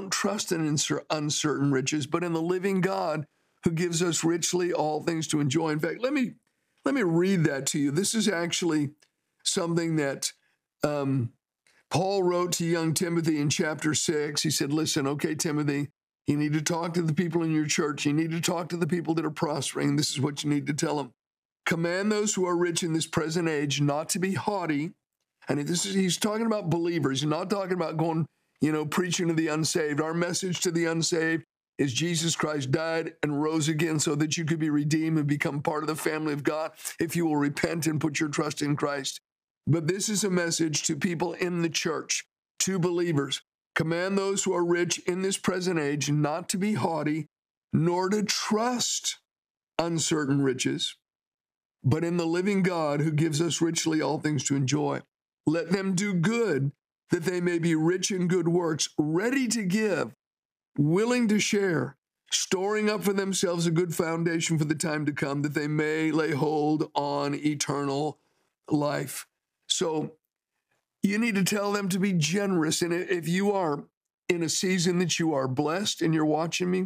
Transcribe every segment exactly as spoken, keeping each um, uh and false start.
don't trust in uncer- uncertain riches, but in the living God who gives us richly all things to enjoy. In fact, let me let me read that to you. This is actually something that um, Paul wrote to young Timothy in chapter six. He said, listen, okay, Timothy, you need to talk to the people in your church. You need to talk to the people that are prospering. This is what you need to tell them. Command those who are rich in this present age not to be haughty. And this is, he's talking about believers. He's not talking about going, you know, preaching to the unsaved. Our message to the unsaved is Jesus Christ died and rose again so that you could be redeemed and become part of the family of God if you will repent and put your trust in Christ. But this is a message to people in the church, to believers. Command those who are rich in this present age not to be haughty, nor to trust uncertain riches, but in the living God who gives us richly all things to enjoy. Let them do good, that they may be rich in good works, ready to give, willing to share, storing up for themselves a good foundation for the time to come, that they may lay hold on eternal life. So you need to tell them to be generous. And if you are in a season that you are blessed and you're watching me,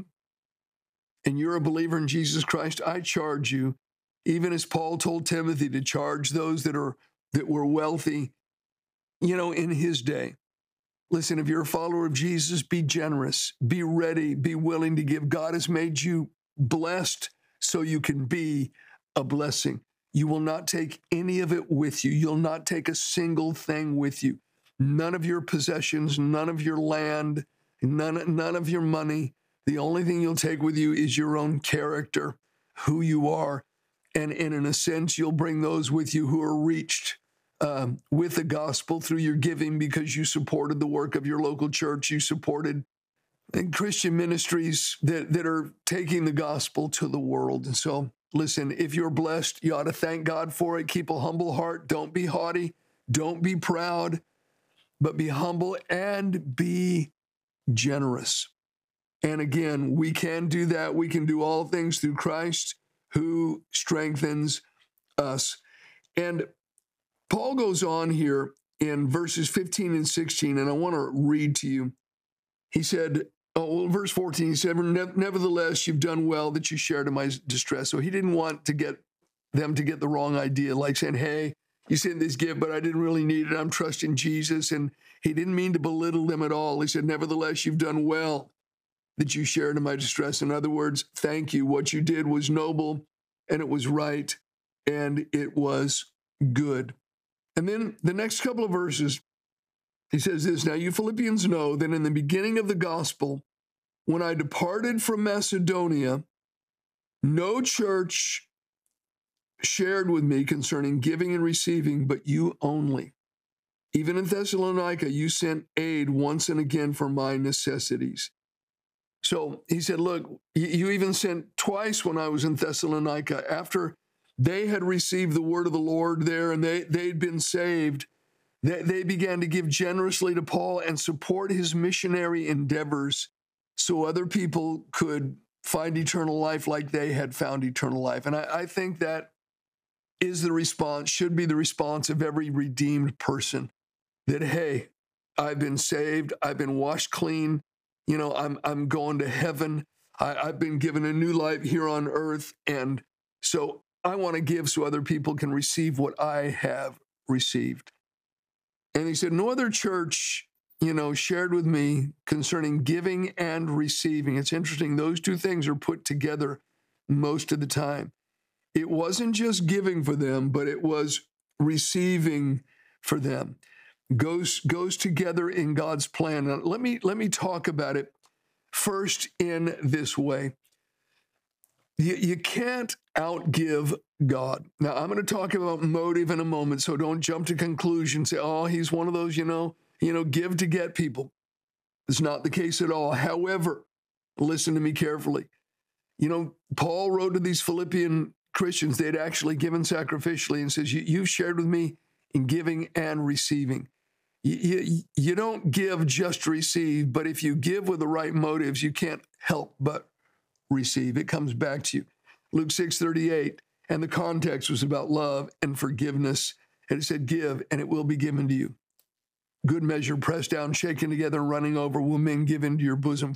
and you're a believer in Jesus Christ, I charge you, even as Paul told Timothy to charge those that are that were wealthy, you know, in his day. Listen, if you're a follower of Jesus, be generous, be ready, be willing to give. God has made you blessed so you can be a blessing. You will not take any of it with you. You'll not take a single thing with you. None of your possessions, none of your land, none, none of your money. The only thing you'll take with you is your own character, who you are. And, and in a sense, you'll bring those with you who are reached Um, with the gospel through your giving because you supported the work of your local church. You supported and Christian ministries that, that are taking the gospel to the world. And so, listen, if you're blessed, you ought to thank God for it. Keep a humble heart. Don't be haughty. Don't be proud, but be humble and be generous. And again, we can do that. We can do all things through Christ who strengthens us. And Paul goes on here in verses fifteen and sixteen, and I want to read to you. He said, oh, well, verse fourteen, he said, nevertheless, you've done well that you shared in my distress. So he didn't want to get them to get the wrong idea, like saying, hey, you sent this gift, but I didn't really need it. I'm trusting Jesus. And he didn't mean to belittle them at all. He said, nevertheless, you've done well that you shared in my distress. In other words, thank you. What you did was noble, and it was right, and it was good. And then the next couple of verses, he says this, now you Philippians know that in the beginning of the gospel, when I departed from Macedonia, no church shared with me concerning giving and receiving, but you only. Even in Thessalonica, you sent aid once and again for my necessities. So he said, look, you even sent twice when I was in Thessalonica after they had received the word of the Lord there and they, they'd been saved. They, they began to give generously to Paul and support his missionary endeavors so other people could find eternal life like they had found eternal life. And I, I think that is the response, should be the response of every redeemed person that, hey, I've been saved, I've been washed clean, you know, I'm I'm going to heaven, I, I've been given a new life here on earth, and so I want to give so other people can receive what I have received. And he said, no other church, you know, shared with me concerning giving and receiving. It's interesting, those two things are put together most of the time. It wasn't just giving for them, but it was receiving for them. Goes, goes together in God's plan. Now, let me, let me talk about it first in this way. You, you can't outgive God. Now, I'm going to talk about motive in a moment, so don't jump to conclusions. Say, oh, he's one of those, you know, you know, give to get people. It's not the case at all. However, listen to me carefully. You know, Paul wrote to these Philippian Christians, they'd actually given sacrificially, and says, you, you've shared with me in giving and receiving. You, you, you don't give just to receive, but if you give with the right motives, you can't help but receive. It comes back to you. Luke six thirty-eight, and the context was about love and forgiveness. And it said, give, and it will be given to you. Good measure, pressed down, shaken together, and running over, will men give into your bosom.